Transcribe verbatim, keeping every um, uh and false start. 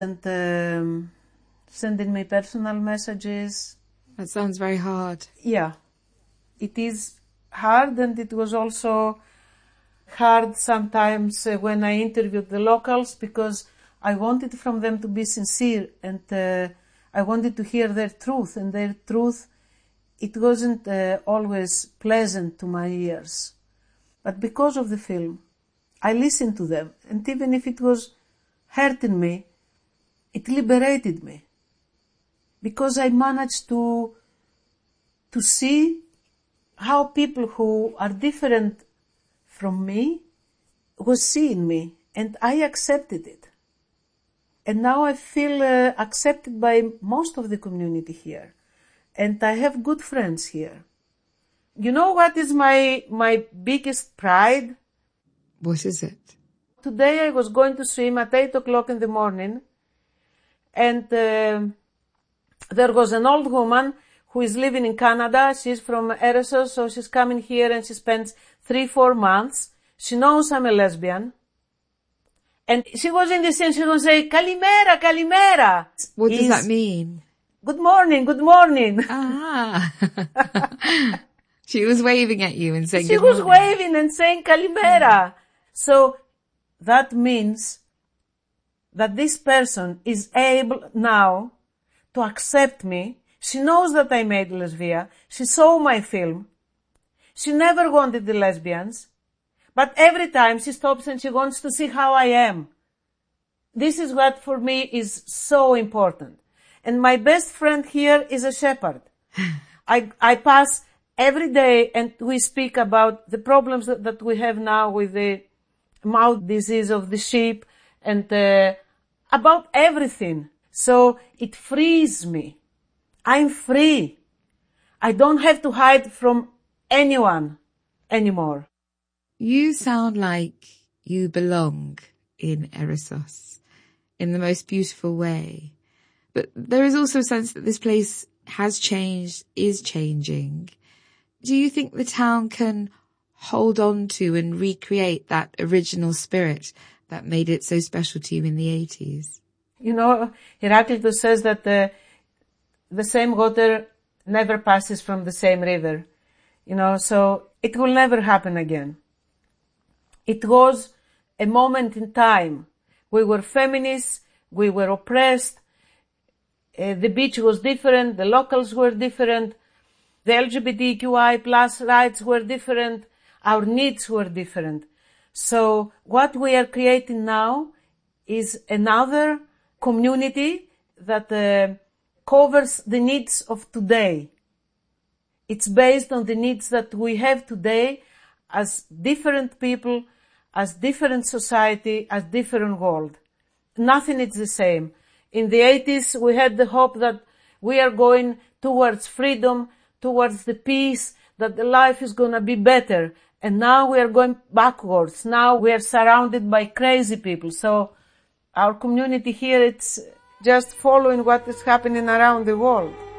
and um, sending me personal messages. That sounds very hard. Yeah, it is hard, and it was also hard sometimes uh, when I interviewed the locals, because I wanted from them to be sincere, and uh, I wanted to hear their truth, and their truth, it wasn't uh, always pleasant to my ears. But because of the film, I listened to them, and even if it was hurting me, it liberated me, because I managed to to see how people who are different from me was seeing me, and I accepted it. And now I feel uh, accepted by most of the community here, and I have good friends here. You know what is my my biggest pride? What is it? Today I was going to swim at eight o'clock in the morning, and uh, there was an old woman who is living in Canada. She's from Eresos, so she's coming here and she spends three, four months. She knows I'm a lesbian. And she was in the sea and she was saying, Kalimera, Kalimera. What does is, that mean? Good morning, good morning. Ah. She was waving at you and saying She good was morning. waving and saying Kalimera. So that means that this person is able now to accept me. She knows that I made Lesbia. She saw my film. She never wanted the lesbians. But every time she stops and she wants to see how I am. This is what for me is so important. And my best friend here is a shepherd. I, I pass every day and we speak about the problems that, that we have now with the mouth disease of the sheep and uh, about everything. So it frees me. I'm free. I don't have to hide from anyone anymore. You sound like you belong in Eresos in the most beautiful way. But there is also a sense that this place has changed, is changing. Do you think the town can hold on to and recreate that original spirit that made it so special to you in the eighties? You know, Heraclitus says that the, the same water never passes from the same river. You know, so it will never happen again. It was a moment in time. We were feminists, we were oppressed, uh, the beach was different, the locals were different, the L G B T Q I plus rights were different, our needs were different. So what we are creating now is another community that uh, covers the needs of today. It's based on the needs that we have today as different people, as different society, as different world. Nothing is the same. In the eighties, we had the hope that we are going towards freedom, towards the peace, that the life is going to be better. And now we are going backwards. Now we are surrounded by crazy people. So our community here, it's just following what is happening around the world.